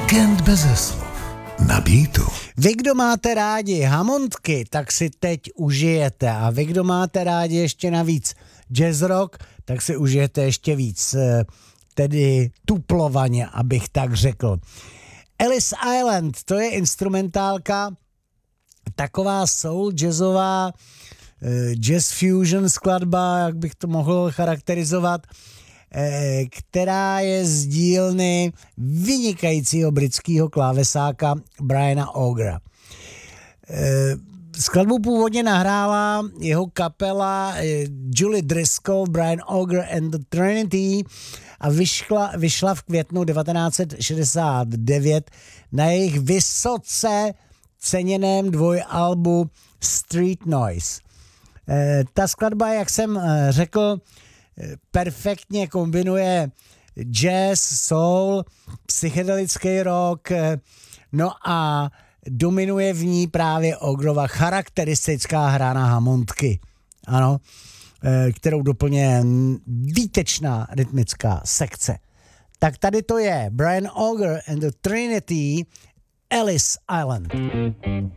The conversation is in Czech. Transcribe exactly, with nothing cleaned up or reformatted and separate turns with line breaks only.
Víkend beze slov. Na Beatu.
Vy, kdo máte rádi hamontky, tak si teď užijete. A vy, kdo máte rádi ještě navíc jazz rock, tak si užijete ještě víc, tedy tuplovaně, abych tak řekl. Ellis Island, to je instrumentálka, taková soul jazzová, jazz fusion skladba, jak bych to mohl charakterizovat, která je z dílny vynikajícího britského klávesáka Briana Augera. Skladbu původně nahrála jeho kapela Julie Driscoll, Brian Auger and the Trinity a vyšla, vyšla v květnu devatenáct set šedesát devět na jejich vysoce ceněném dvojalbu Street Noise. Ta skladba, jak jsem řekl, perfektně kombinuje jazz, soul, psychedelický rock, no a dominuje v ní právě Augerova charakteristická hra na hamontky, ano, kterou doplňuje výtečná rytmická sekce. Tak tady to je Brian Auger and the Trinity, Ellis Island.